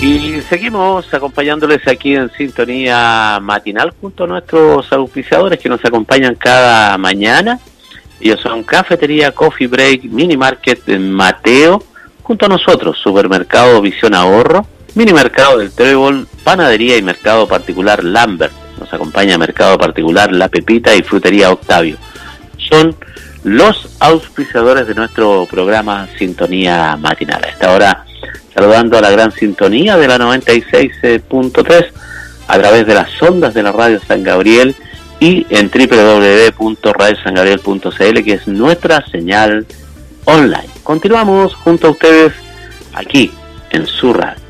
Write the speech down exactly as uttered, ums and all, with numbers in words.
Y seguimos acompañándoles aquí en sintonía matinal junto a nuestros auspiciadores que nos acompañan cada mañana. Ellos son Cafetería Coffee Break, Mini Market Mateo, junto a nosotros, Supermercado Visión Ahorro, Mini Mercado del Trébol, Panadería y Mercado Particular Lambert. Nos acompaña Mercado Particular La Pepita y Frutería Octavio. Son los auspiciadores de nuestro programa Sintonía Matinal. A esta hora, saludando a la gran sintonía de la noventa y seis punto tres a través de las ondas de la Radio San Gabriel y en doble u doble u doble u punto radio san gabriel punto c l, que es nuestra señal online. Continuamos junto a ustedes aquí en su radio.